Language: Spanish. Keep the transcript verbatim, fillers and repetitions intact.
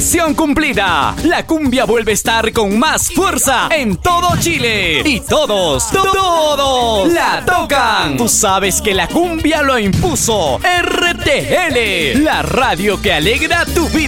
Misión cumplida. La cumbia vuelve a estar con más fuerza en todo Chile. Y todos, to- todos la tocan. Tú sabes que la cumbia lo impuso R T L, la radio que alegra tu vida.